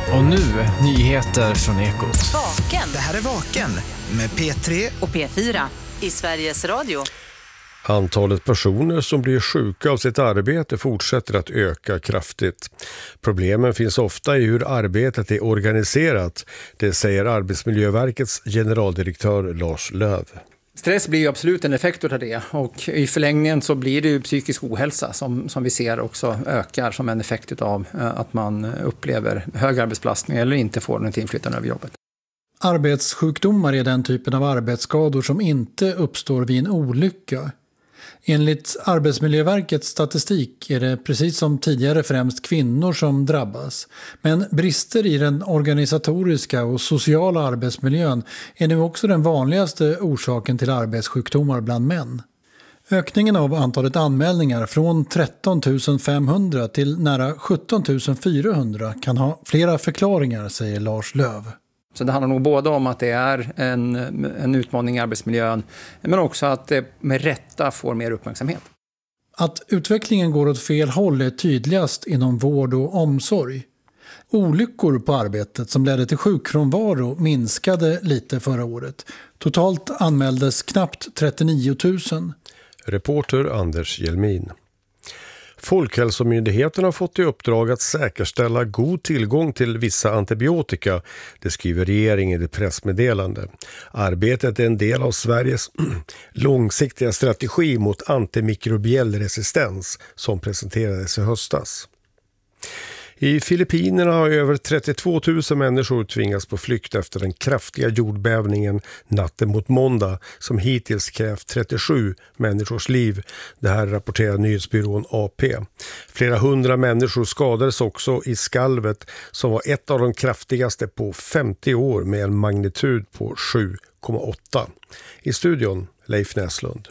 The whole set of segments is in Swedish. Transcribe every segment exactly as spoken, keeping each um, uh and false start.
Och nu, nyheter från Ekot. Vaken. Det här är Vaken med P tre och P fyra i Sveriges Radio. Antalet personer som blir sjuka av sitt arbete fortsätter att öka kraftigt. Problemen finns ofta i hur arbetet är organiserat, det säger Arbetsmiljöverkets generaldirektör Lars Löv. Stress blir ju absolut en effekt av det, och i förlängningen så blir det ju psykisk ohälsa som, som vi ser också ökar som en effekt av att man upplever hög arbetsbelastning eller inte får något inflytande över jobbet. Arbetssjukdomar är den typen av arbetsskador som inte uppstår vid en olycka. Enligt Arbetsmiljöverkets statistik är det precis som tidigare främst kvinnor som drabbas. Men brister i den organisatoriska och sociala arbetsmiljön är nu också den vanligaste orsaken till arbetssjukdomar bland män. Ökningen av antalet anmälningar från tretton tusen femhundra till nära sjutton tusen fyrahundra kan ha flera förklaringar, säger Lars Löv. Så det handlar nog både om att det är en, en utmaning i arbetsmiljön, men också att det med rätta får mer uppmärksamhet. Att utvecklingen går åt fel håll är tydligast inom vård och omsorg. Olyckor på arbetet som ledde till sjukfrånvaro minskade lite förra året. Totalt anmäldes knappt trettionio tusen. Reporter Anders Hjelmin. Folkhälsomyndigheten har fått i uppdrag att säkerställa god tillgång till vissa antibiotika, det skriver regeringen i det pressmeddelande. Arbetet är en del av Sveriges långsiktiga strategi mot antimikrobiell resistens som presenterades i höstas. I Filippinerna har över trettiotvå tusen människor tvingats på flykt efter den kraftiga jordbävningen natten mot måndag som hittills krävt trettiosju människors liv. Det här rapporterar nyhetsbyrån A P. Flera hundra människor skadades också i skalvet som var ett av de kraftigaste på femtio år med en magnitud på sju komma åtta. I studion Leif Näslund.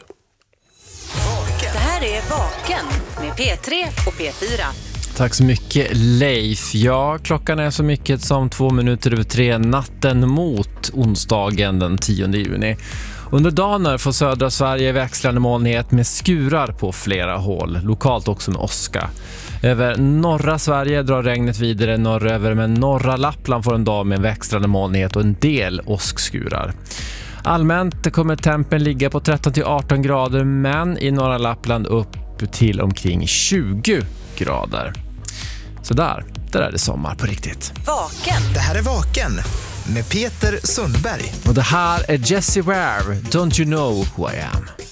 Det här är Vaken med P tre och P fyra. Tack så mycket, Leif. Ja, klockan är så mycket som två minuter över tre natten mot onsdagen den tionde juni. Under dagen får södra Sverige växlande molnighet med skurar på flera håll, lokalt också med åska. Över norra Sverige drar regnet vidare norröver, men norra Lappland får en dag med växlande molnighet och en del åskskurar. Allmänt kommer tempen ligga på tretton till arton grader, men i norra Lappland upp till omkring tjugo grader. Så där, där är det sommar på riktigt. Vaken. Det här är Vaken med Peter Sundberg. Och det här är Jessie Ware, Don't You Know Who I Am.